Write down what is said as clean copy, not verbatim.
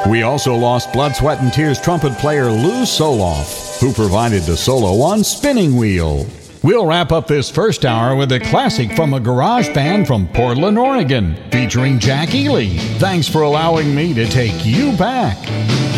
We also lost Blood, Sweat, and Tears trumpet player Lou Soloff, who provided the solo on Spinning Wheel. We'll wrap up this first hour with a classic from a garage band from Portland, Oregon, featuring Jack Ely. Thanks for allowing me to take you back.